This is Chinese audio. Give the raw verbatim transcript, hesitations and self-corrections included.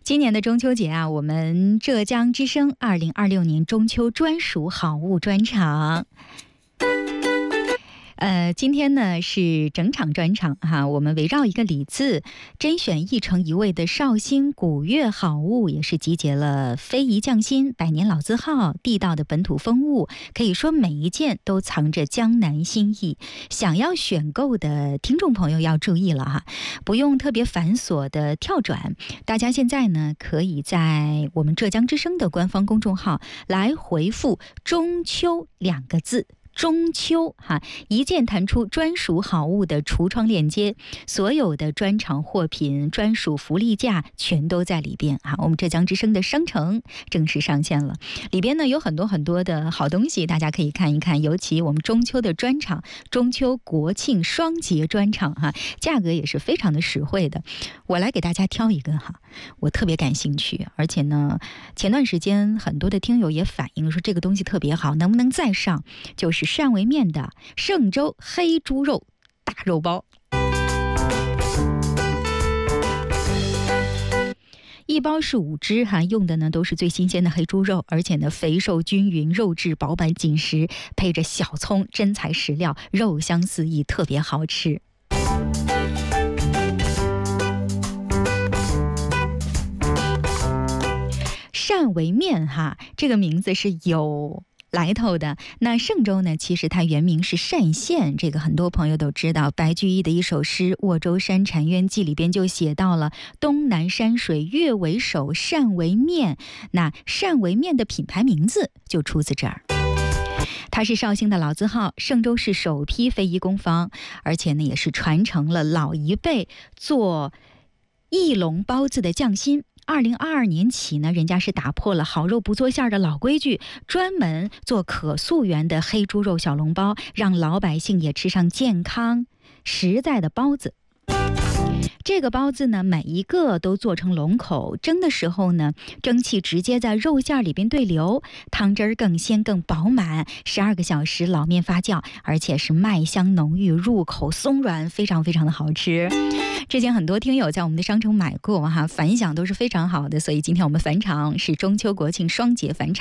今年的中秋节啊，我们浙江之声二零二六年中秋专属好物专场。呃，今天呢是整场专场哈，我们围绕一个礼字，甄选一城一味的绍兴古粤好物，也是集结了非遗匠心、百年老字号、地道的本土风物，可以说每一件都藏着江南心意。想要选购的听众朋友要注意了哈，不用特别繁琐的跳转，大家现在呢可以在我们浙江之声的官方公众号来回复中秋两个字，中秋哈，一键弹出专属好物的橱窗链接，所有的专场货品、专属福利价全都在里边啊！我们浙江之声的商城正式上线了，里边呢有很多很多的好东西，大家可以看一看。尤其我们中秋的专场，中秋国庆双节专场哈，价格也是非常的实惠的。我来给大家挑一个哈，我特别感兴趣，而且呢，前段时间很多的听友也反映说这个东西特别好，能不能再上？就是汕尾面的嵊州黑猪肉大肉包，一包是五只哈，用的呢都是最新鲜的黑猪肉，而且呢肥瘦均匀，肉质饱满紧实，配着小葱，真材实料，肉香四溢，特别好吃。汕尾面哈，这个名字是有来头的。那嵊州呢，其实它原名是单县，这个很多朋友都知道。白居易的一首诗《沃州山禅渊记》里边就写到了东南山水月为首，汕尾面。那汕尾面的品牌名字就出自这儿。它是绍兴的老字号，嵊州市首批非遗工坊，而且呢也是传承了老一辈做翼龙包子的匠心。二零二二年起呢，人家是打破了好肉不做馅的老规矩，专门做可溯源的黑猪肉小笼包，让老百姓也吃上健康实在的包子。这个包子呢，每一个都做成笼口，蒸的时候呢，蒸汽直接在肉馅里边对流，汤汁儿更鲜更饱满，十二个小时老面发酵，而且是麦香浓郁，入口松软，非常非常的好吃。之前很多听友在我们的商城买过哈，反响都是非常好的，所以今天我们返场是中秋国庆双节返场。